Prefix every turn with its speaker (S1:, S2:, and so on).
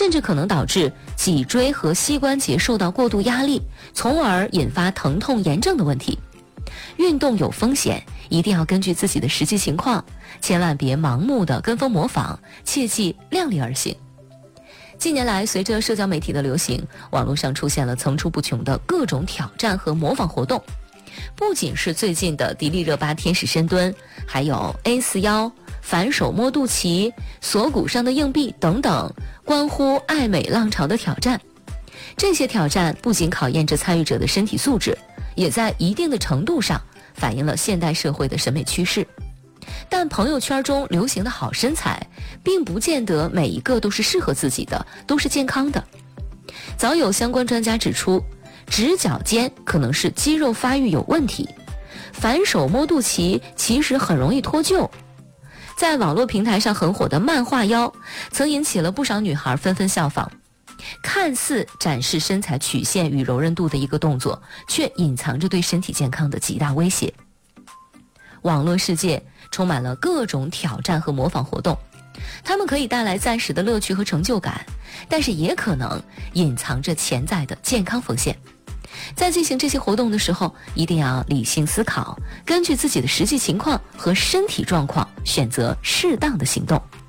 S1: 甚至可能导致脊椎和膝关节受到过度压力，从而引发疼痛炎症的问题。运动有风险，一定要根据自己的实际情况，千万别盲目的跟风模仿，切记量力而行。近年来，随着社交媒体的流行，网络上出现了层出不穷的各种挑战和模仿活动。不仅是最近的迪丽热巴天使深蹲，还有 A41、反手摸肚脐、锁骨上的硬币等等关乎爱美浪潮的挑战。这些挑战不仅考验着参与者的身体素质，也在一定的程度上反映了现代社会的审美趋势。但朋友圈中流行的好身材，并不见得每一个都是适合自己的，都是健康的。早有相关专家指出，直角肩可能是肌肉发育有问题，反手摸肚脐其实很容易脱臼。在网络平台上很火的漫画腰，曾引起了不少女孩纷纷效仿。看似展示身材曲线与柔韧度的一个动作，却隐藏着对身体健康的极大威胁。网络世界充满了各种挑战和模仿活动，它们可以带来暂时的乐趣和成就感，但是也可能隐藏着潜在的健康风险。在进行这些活动的时候，一定要理性思考，根据自己的实际情况和身体状况，选择适当的行动。